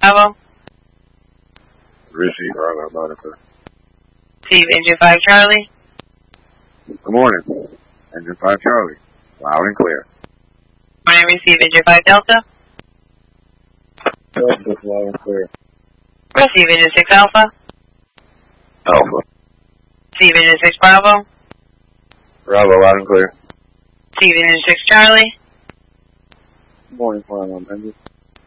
Bravo. Receive, Arlo, loud and clear. Receive Engine 5 Charlie. Good morning. Engine 5 Charlie. Loud and clear. Morning, receive Engine 5 Delta. Delta, loud and clear. Receive Engine 6 Alpha. Alpha. Receive Engine 6 Bravo. Bravo, loud and clear. Receive Engine 6 Charlie. Good morning, flying on engine.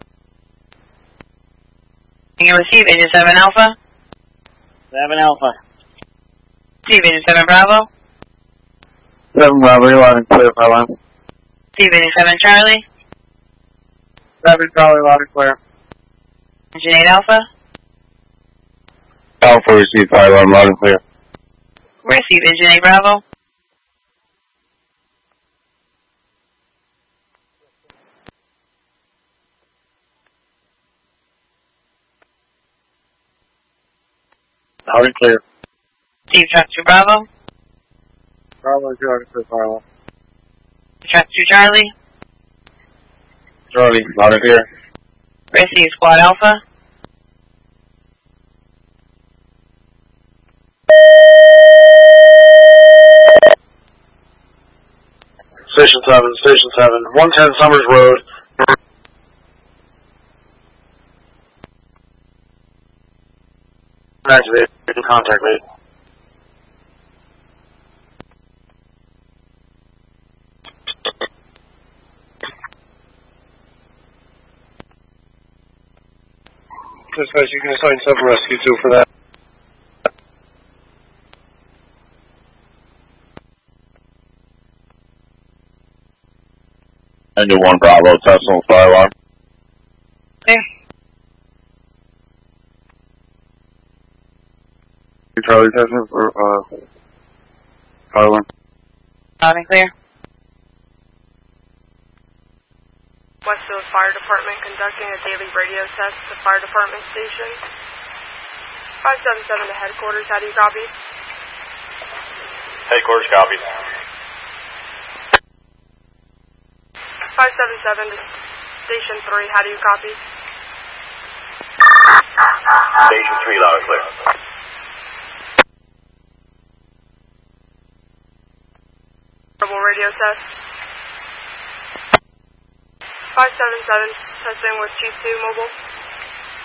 You receive Engine 7 Alpha. 7 Alpha. Receive Engine 7 Bravo. 7 Bravo, you're loud and clear, Pylon. Receive Engine 7 Charlie. 7 Charlie, loud and clear. Engine 8 Alpha. Alpha, receive, Pylon, loud and clear. Receive Engine 8 Bravo. Loud and clear. Receive Track 2 Bravo. Bravo, you're loud and clear, Pylon. Track 2 Charlie. Charlie, loud and clear. Receive Squad Alpha. Station 7, 110 Summers Road. Activate, contact me. Dispatch, you can assign 7 Rescue 2 for that. Engine 1 Bravo, Tesla fire alarm. Clear. Charlie Tesla for fire alarm. Loud and clear. Westfield Fire Department conducting a daily radio test at the fire department station. 577 to headquarters, how do you copy? Headquarters copy. 577 to Station 3, how do you copy? Station 3, loud and clear. Verbal radio test. 577, testing with Chief 2 mobile.